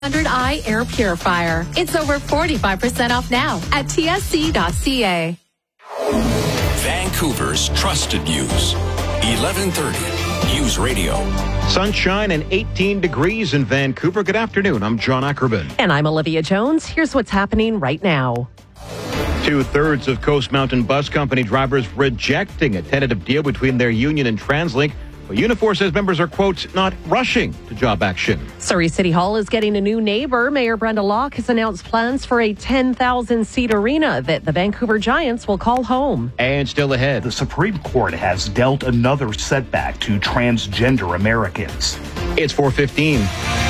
100i air purifier. It's over 45% off now at tsc.ca. Vancouver's trusted news. 1130 News Radio. Sunshine and 18 degrees in Vancouver. Good afternoon. I'm John Ackerman. And I'm Olivia Jones. Here's what's happening right now. 2/3 of Coast Mountain Bus Company drivers rejecting a tentative deal between their union and TransLink. But Unifor says members are, quote, not rushing to job action. Surrey City Hall is getting a new neighbor. Mayor Brenda Locke has announced plans for a 10,000-seat arena that the Vancouver Giants will call home. And still ahead, the Supreme Court has dealt another setback to transgender Americans. It's 4:15.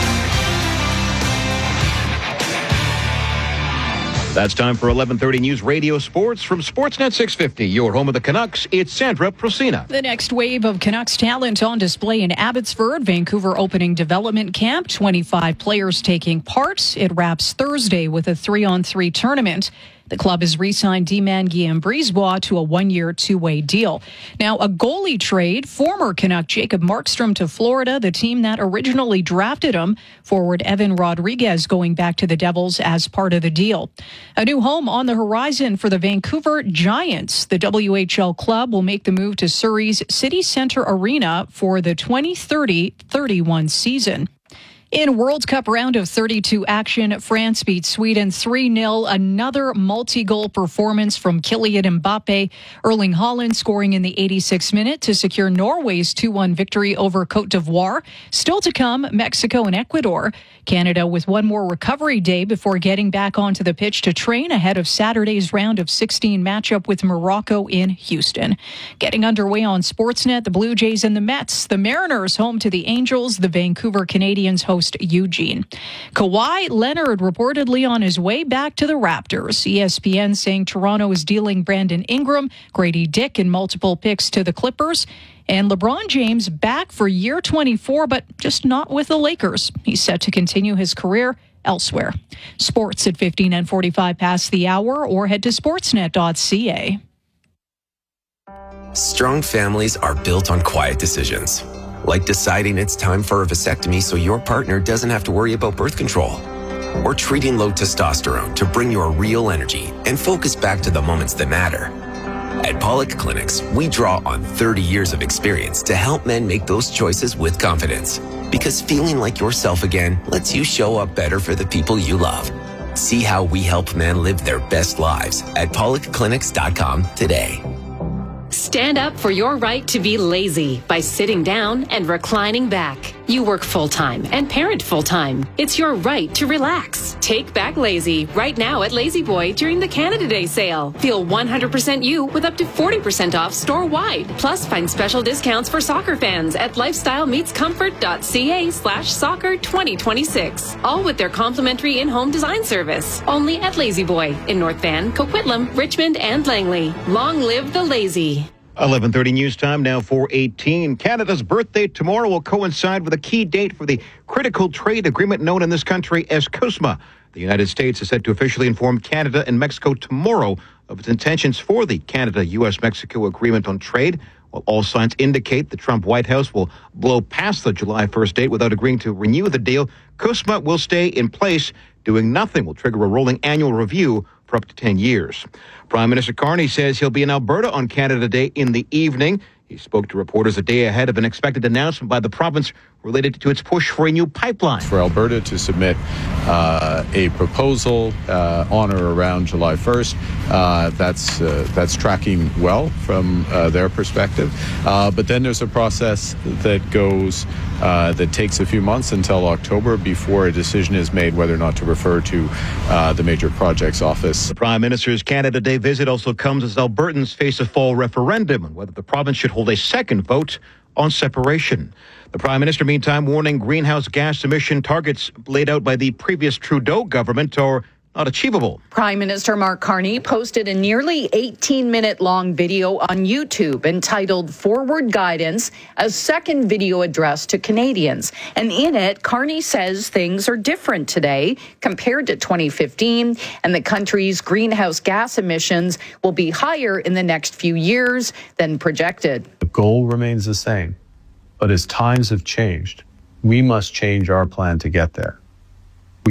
That's time for 1130 News Radio Sports from Sportsnet 650. Your home of the Canucks, it's Sandra Procina. The next wave of Canucks talent on display in Abbotsford. Vancouver opening development camp. 25 players taking part. It wraps Thursday with a 3-on-3 tournament. The club has re-signed D-man Guillaume Brisebois to a 1-year, 2-way deal. Now, a goalie trade. Former Canuck Jacob Markstrom to Florida, the team that originally drafted him. Forward Evan Rodriguez going back to the Devils as part of the deal. A new home on the horizon for the Vancouver Giants. The WHL club will make the move to Surrey's City Centre Arena for the 2030-31 season. In World Cup round of 32 action, France beat Sweden 3-0. Another multi-goal performance from Kylian Mbappe. Erling Haaland scoring in the 86th minute to secure Norway's 2-1 victory over Côte d'Ivoire. Still to come, Mexico and Ecuador. Canada with one more recovery day before getting back onto the pitch to train ahead of Saturday's round of 16 matchup with Morocco in Houston. Getting underway on Sportsnet, the Blue Jays and the Mets. The Mariners home to the Angels. The Vancouver Canadians host Eugene. Kawhi Leonard reportedly on his way back to the Raptors. ESPN saying Toronto is dealing Brandon Ingram, Grady Dick, and multiple picks to the Clippers. And LeBron James back for year 24, but just not with the Lakers. He's set to continue his career elsewhere. Sports at 15 and 45 past the hour, or head to sportsnet.ca. Strong families are built on quiet decisions, like deciding it's time for a vasectomy so your partner doesn't have to worry about birth control, or treating low testosterone to bring your real energy and focus back to the moments that matter. At Pollock Clinics, we draw on 30 years of experience to help men make those choices with confidence. Because feeling like yourself again lets you show up better for the people you love. See how we help men live their best lives at PollockClinics.com today. Stand up for your right to be lazy by sitting down and reclining back. You work full-time and parent full-time. It's your right to relax. Take back lazy right now at Lazy Boy during the Canada Day sale. Feel 100% you with up to 40% off store-wide. Plus, find special discounts for soccer fans at lifestylemeetscomfort.ca/soccer 2026. All with their complimentary in-home design service. Only at Lazy Boy in North Van, Coquitlam, Richmond, and Langley. Long live the lazy. 11:30 news time, now 4:18. Canada's birthday tomorrow will coincide with a key date for the critical trade agreement known in this country as CUSMA. The United States is set to officially inform Canada and Mexico tomorrow of its intentions for the Canada-U.S.-Mexico agreement on trade. While all signs indicate the Trump White House will blow past the July 1st date without agreeing to renew the deal, CUSMA will stay in place. Doing nothing will trigger a rolling annual review for up to 10 years. Prime Minister Carney says he'll be in Alberta on Canada Day in the evening. He spoke to reporters a day ahead of an expected announcement by the province related to its push for a new pipeline. For Alberta to submit a proposal on or around July 1st, that's tracking well from their perspective. But then there's a process that goes that takes a few months until October before a decision is made whether or not to refer to the Major Projects Office. The Prime Minister's Canada Day visit also comes as Albertans face a fall referendum on whether the province should hold a second vote on separation. The Prime Minister, meantime, warning greenhouse gas emission targets laid out by the previous Trudeau government are not achievable. Prime Minister Mark Carney posted a nearly 18-minute-long video on YouTube entitled Forward Guidance, a second video addressed to Canadians. And in it, Carney says things are different today compared to 2015, and the country's greenhouse gas emissions will be higher in the next few years than projected. The goal remains the same, but as times have changed, we must change our plan to get there.